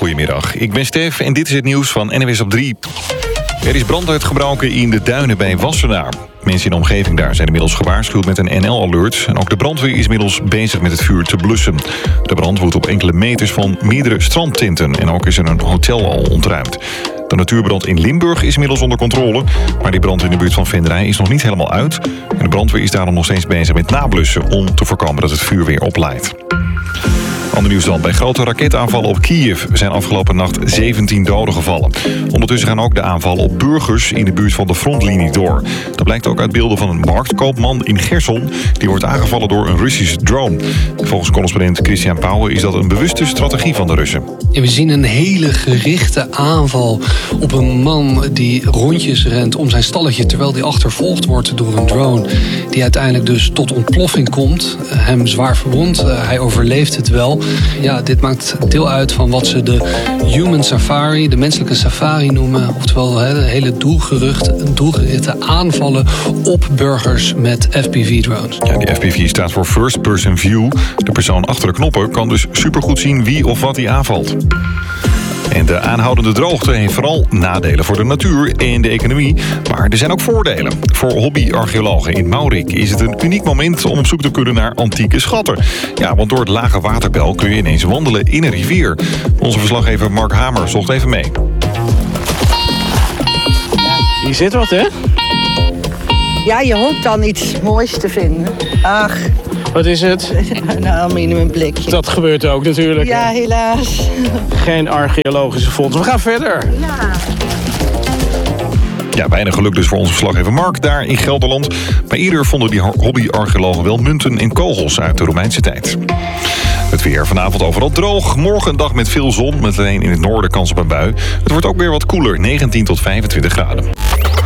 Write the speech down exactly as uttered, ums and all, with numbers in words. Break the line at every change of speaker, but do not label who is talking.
goedemiddag. Ik ben Stef en dit is het nieuws van N W S op drie. Er is brand uitgebroken in de duinen bij Wassenaar. Mensen in de omgeving daar zijn inmiddels gewaarschuwd met een N L-alert. En ook de brandweer is inmiddels bezig met het vuur te blussen. De brand woedt op enkele meters van meerdere strandtinten. En ook is er een hotel al ontruimd. De natuurbrand in Limburg is inmiddels onder controle. Maar die brand in de buurt van Venray is nog niet helemaal uit. En de brandweer is daarom nog steeds bezig met nablussen om te voorkomen dat het vuur weer oplaait. Ander nieuws dan. Bij grote raketaanvallen op Kiev zijn afgelopen nacht zeventien doden gevallen. Ondertussen gaan ook de aanvallen op burgers in de buurt van de frontlinie door. Dat blijkt ook uit beelden van een marktkoopman in Gerson. Die wordt aangevallen door een Russische drone. Volgens correspondent Christian Pauwen is dat een bewuste strategie van de Russen.
Ja, we zien een hele gerichte aanval op een man die rondjes rent om zijn stalletje, terwijl die achtervolgd wordt door een drone. Die uiteindelijk dus tot ontploffing komt. Hem zwaar verwond. Uh, hij overleeft het wel. Ja, dit maakt deel uit van wat ze de human safari, de menselijke safari noemen. Oftewel de hele doelgerichte aanvallen op burgers met F P V-drones.
Ja, die F P V staat voor First Person View. De persoon achter de knoppen kan dus supergoed zien wie of wat die aanvalt. En de aanhoudende droogte heeft vooral nadelen voor de natuur en de economie. Maar er zijn ook voordelen. Voor hobby-archeologen in Maurik is het een uniek moment om op zoek te kunnen naar antieke schatten. Ja, want door het lage waterpeil kun je ineens wandelen in een rivier. Onze verslaggever Mark Hamer zocht even mee.
Hier zit wat, hè?
Ja, je hoopt dan iets moois te vinden. Ach.
Wat is het?
Een aluminiumblikje.
Dat gebeurt ook natuurlijk.
Ja, helaas.
Geen archeologische fonds. We gaan verder.
Ja.
Ja, weinig geluk dus voor onze verslaggever Mark daar in Gelderland. Maar eerder vonden die hobby-archeologen wel munten en kogels uit de Romeinse tijd. Het weer vanavond overal droog. Morgen een dag met veel zon, met alleen in het noorden kans op een bui. Het wordt ook weer wat koeler, negentien tot vijfentwintig graden.